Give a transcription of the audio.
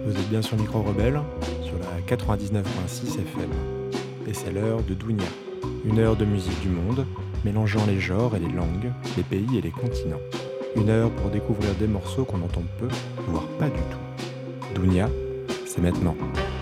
Vous êtes bien sur Micro Rebelle, sur la 99.6 FM. Et c'est l'heure de Dounia. Une heure de musique du monde, mélangeant les genres et les langues, les pays et les continents. Une heure pour découvrir des morceaux qu'on entend peu, voire pas du tout. Dounia, c'est maintenant.